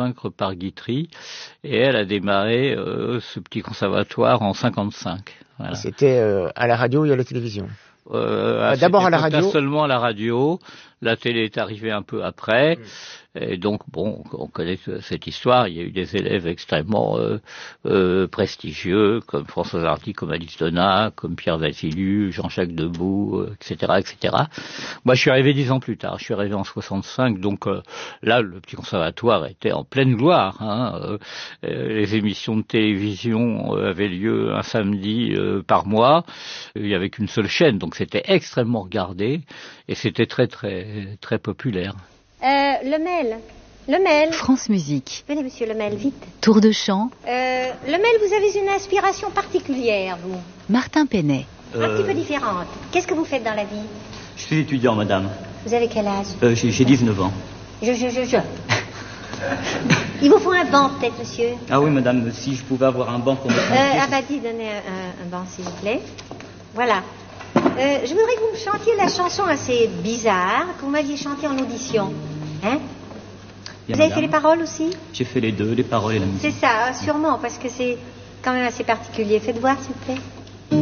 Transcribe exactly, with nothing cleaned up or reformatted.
convaincre par Guitry, et elle a démarré euh, ce petit conservatoire en cinquante-cinq. Voilà. C'était euh, à la radio et à la télévision. Euh, ah, D'abord à la radio. Pas seulement à la radio, la télé est arrivée un peu après. Mmh. Et donc, bon, on connaît cette histoire. Il y a eu des élèves extrêmement euh, euh, prestigieux, comme François Hardy, comme Alice Donat, comme Pierre Vasiliu, Jean-Jacques Debout, euh, et cetera, et cetera. Moi, je suis arrivé dix ans plus tard. Je suis arrivé en soixante-cinq, donc euh, là, le petit conservatoire était en pleine gloire. Hein. Euh, les émissions de télévision avaient lieu un samedi euh, par mois. Il y avait qu'une seule chaîne, donc c'était extrêmement regardé et c'était très, très, très populaire. Euh, Lemel, Lemel. France Musique. Venez, monsieur Lemel, vite. Tour de chant. Euh, Lemel, vous avez une inspiration particulière, vous. Martin Penet. Euh... Un petit peu différente. Qu'est-ce que vous faites dans la vie? Je suis étudiant, madame. Vous avez quel âge? euh, J'ai, j'ai dix-neuf ans. Je, je, je, je. Il vous faut un banc, peut-être, monsieur? Ah oui, madame, si je pouvais avoir un banc pour me euh, Ah bah, dis, donnez un, un, un banc, s'il vous plaît. Voilà. Euh, je voudrais que vous me chantiez la chanson assez bizarre que vous m'aviez chantée en audition. Hein? Bien, vous avez madame. fait les paroles aussi? J'ai fait les deux, les paroles et la musique. C'est ça, sûrement, parce que c'est quand même assez particulier. Faites voir, s'il vous plaît.